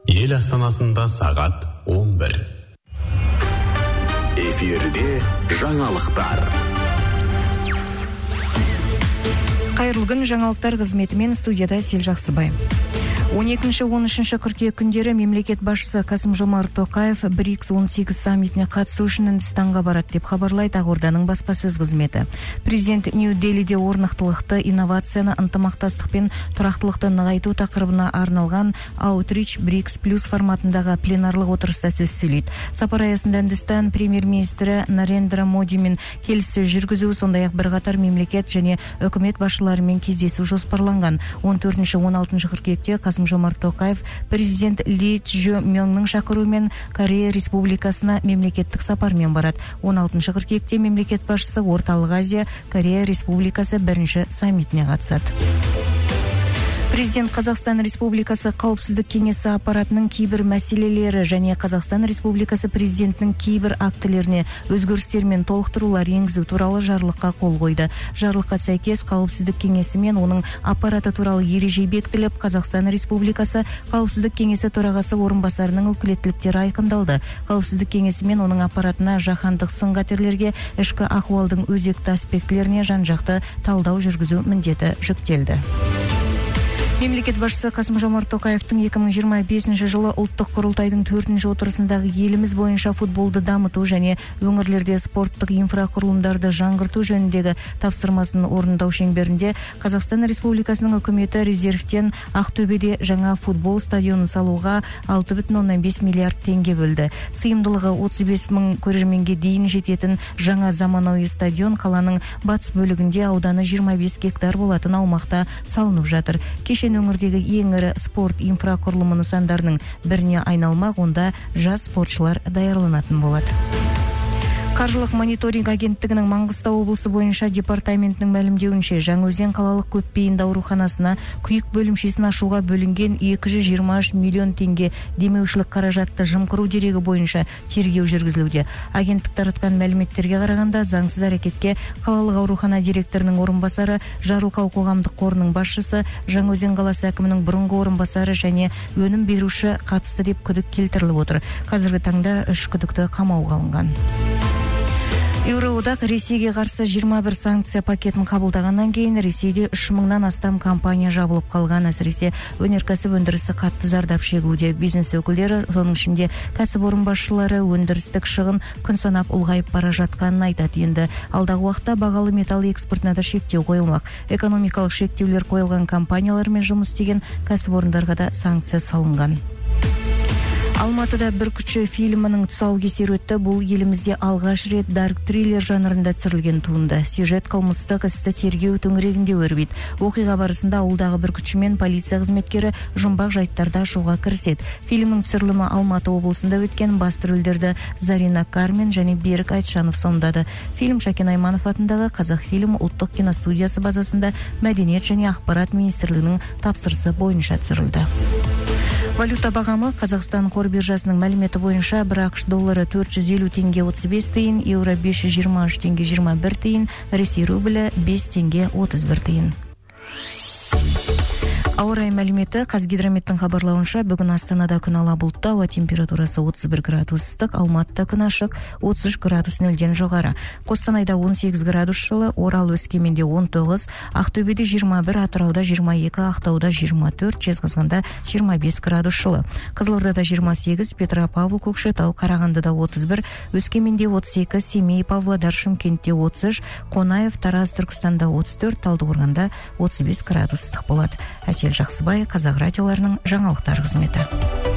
Ел астанасында сағат 11. Эфирде жаңалықтар. Қайырлы күн, жаңалықтар қызметімен студияда Сел Жақсыбай. 12-13 қыркүйек күндері мемлекет басшысы Қасым-Жомарт Тоқаев БРИКС 18 саммитіне қатысу үшін Үндістанға барады деп хабарлайды Ақорданың баспасөз қызметі. Президент Нью-Делиде орнықтылықты, инновацияны, ынтымақтастық пен тұрақтылықты нығайту тақырыбына арналған Outreach БРИКС плюс форматындағы пленарлық отырыста сөз сөйлейді. Сапар аясында Үндістан премьер-министрі Нарендра Модимен келіссөз жүргізу, сондай-ақ бірқатар мемлекет және үкімет басшыларымен кездесу жоспарланған. 14-16 қыркүйекте Қасым-Жомарт Тоқаев президент Ли Чжо Мёңның шақыруымен Корея Республикасына мемлекеттік сапармен барады. 16 қыркүйекте мемлекет басшысы Орталық Азия Корея Республикасы бірінші саммитіне қатысады. Президент Қазақстан Республикасы Қауіпсіздік кеңесі аппаратының кейбір мәселелері және Қазақстан Республикасы президентінің кейбір актілеріне өзгерістер мен толықтырулар енгізу туралы жарлыққа қол қойды. Жарлыққа сәйкес Қауіпсіздік кеңесі мен оның аппараты туралы ереже бекітіліп, Қазақстан Республикасы Қауіпсіздік кеңесі төрағасы орынбасарының өкілеттіктері айқындалды. Қауіпсіздік кеңесі мен оның аппаратына жаһандық сын-қатерлерге, ішкі ахуалдың өзекті аспектілеріне жан-жақты талдау жүргізу міндеті жүктелді. Мемлекет басшысы Қасым-Жомарт Тоқаевтың 2025 жылы ұлттық құрылтайдың 4-ші отырысындағы еліміз бойынша футболды дамыту және өңірлерде спорттық инфрақұрылымдарды жаңғырту жөніндегі тапсырмасын орындау шеңберінде Қазақстан Республикасының үкіметі резервтен Ақтөбеде жаңа футбол стадионын салуға 6,5 миллиард теңге бөлді. Сыйымдылығы 35 мың көрерменге дейін жететін жаңа заманауи стадион қаланың батыс бөлігінде ауданы 25 гектар болатын аумақта салынып жатыр. Өңірдегі ең ірі спорт инфрақұрылымы нысандарының біріне айналмақ, онда жас спортшылар даярланатын болады. Қаржылық мониторинг агенттігінің Маңғыстау облысы бойынша департаментінің мәлімдеуінше, Жаңаөзен қалалық көпбейінді ауруханасына күйік бөлімшесін ашуға бөлінген 223 миллион теңге демеушілік қаражатты жымқыру дерегі бойынша тергеу жүргізілуде. Агенттік таратқан мәліметтерге қарағанда, заңсыз әрекетке қалалық аурухана директорының орынбасары, Жарылқау қоғамдық қорының басшысы, Жаңаөзен қаласы әкімінің бұрынғы орынбасары және өнім беруші қатысты деп күдік келтіріліп отыр. Қазіргі таңда 3 күдікті қамауға алынған. Еуроодақ Ресейге қарсы 21 санкция пакетін қабылдағаннан кейін Ресейде 3 мыңнан астам компания жабылып қалған, әсіресе өнеркәсіп өндірісі қатты зардап шегуде. Бизнес өкілдері, соның ішінде кәсіпорын басшылары өндірістік шығын күн санап ұлғайып бара жатқанын айтады. Енді алдағы уақытта бағалы металл экспортына да шектеу қойылмақ. Экономикалық шектеулер қойылған компаниялармен жұмыс істеген кәсіпорындарға да санкция салынған. Алматыда Бүркітші фильмінің тұсаукесері өтті. Бұл елімізде алғаш рет дарк триллер жанрында түсірілген туынды. Сюжет қылмыстық істі тергеу төңірегінде өрбиді. Оқиға барысында ауылдағы бүркітші мен полиция қызметкері жұмбақ жайттарды ашуға кіріседі. Фильмнің түсірілімі Алматы облысында өткен. Басты рөлдерді Зарина Кармен және Берік Айтшанов сомдады. Фильм Шәкен Айманов атындағы Қазақфильм ұлттық киностудиясы базасында Мәдениет және ақпарат министрлігінің тапсырысы бойынша түсірілді. Валюта бағамы Қазақстан қор биржасының мәліметі бойынша бір ақш доллары 450 теңге 35 тиын, еуро 523 теңге 21 тиын, Ресей рублі 5 теңге 31 тиын. Ауа райы мәліметі. Қазгидрометтің хабарлауынша, бүгін Астанада күн ала бұлтты, ауа температурасы 31 градус ыстық, Алматыда күн ашық, 33 градус нөлден жоғары. Қостанайда 18 градус жылы, Орал Өскеменде 19, Ақтөбеде 21, Атырауда 22, Ақтауда 24, Жезқазғанда 25 градус жылы. Қызылордада 28, Петропавл, Көкшетау, Қарағандыда 31, Өскеменде 32, Семей, Павлодар, Шымкентте 33, Қонаев, Тараз, Түркістанда 34, Талдықорғанда 35 градус ыстық болады. Жақсыбай, Қазақ радиоларының жаңалықтар қызметі.